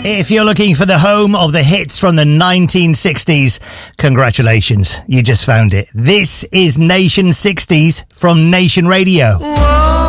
If you're looking for the home of the hits from the 1960s, congratulations, you just found it. This is Nation 60s from Nation Radio. Whoa.